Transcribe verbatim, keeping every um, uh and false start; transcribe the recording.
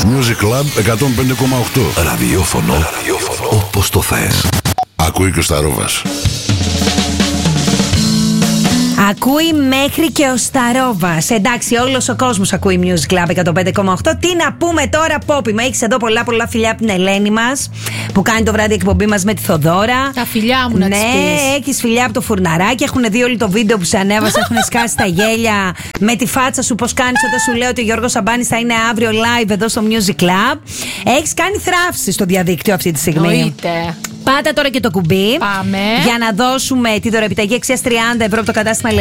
Music Club εκατόν πέντε κόμμα οκτώ. Ραδιόφωνο, ραδιόφωνο όπως το θες. Ακούει και ο Σταρόβας. Ακούει μέχρι και ο Σταρόβας. Εντάξει, όλος ο κόσμος ακούει Music Club εκατόν πέντε κόμμα οκτώ. Τι να πούμε τώρα, Πόπι? Με έχεις εδώ πολλά πολλά φιλιά από την Ελένη μας, που κάνει το βράδυ εκπομπή μας με τη Θοδώρα. Τα φιλιά μου να ναι, τις πεις. Ναι, έχεις φιλιά από το φουρναράκι. Έχουν δει όλο το βίντεο που σε ανέβασα. Έχουν σκάσει τα γέλια με τη φάτσα σου. Πώς κάνεις όταν σου λέω ότι ο Γιώργος Σαμπάνης θα είναι αύριο live εδώ στο Music Club. Έχεις κάνει θράψη στο διαδίκτυο αυτή τη στιγμή. Εννοείται. Πάτα τώρα και το κουμπί. Πάμε. Για να δώσουμε τη δωρεοπιταγή αξίας τριάντα ευρώ από το κατάστημα